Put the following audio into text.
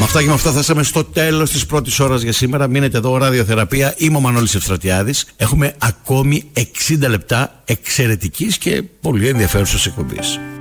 αυτά και με αυτά φτάσαμε στο τέλος της πρώτης ώρας για σήμερα. Μείνετε εδώ, ραδιοθεραπεία. Είμαι ο Μανώλης Ευστρατιάδης. Έχουμε ακόμη 60 λεπτά εξαιρετικής και πολύ ενδιαφέρουσας εκπομπής.